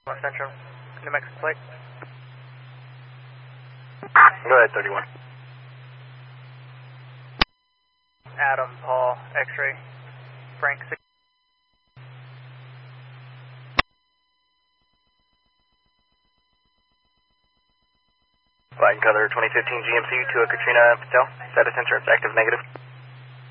Central, New Mexico plate. Go ahead, 31. Adam, Paul, X-ray, Frank. Flight and color 2015 GMC to a Katrina Patel. Status insurance active negative.